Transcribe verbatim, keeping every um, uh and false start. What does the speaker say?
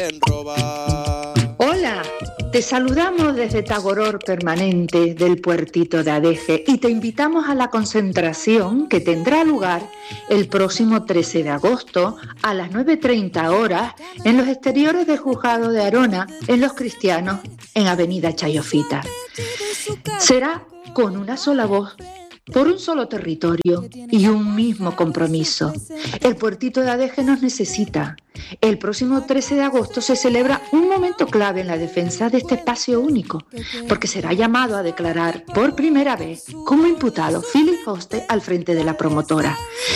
Hola, te saludamos desde Tagoror Permanente del puertito de Adeje y te invitamos a la concentración que tendrá lugar el próximo trece de agosto a las nueve treinta horas en los exteriores del Juzgado de Arona en Los Cristianos en Avenida Chayofita. Será con una sola voz, por un solo territorio y un mismo compromiso. El puertito de Adeje nos necesita. El próximo trece de agosto se celebra un momento clave en la defensa de este espacio único, porque será llamado a declarar por primera vez como imputado Philip Hoste al frente de la promotora.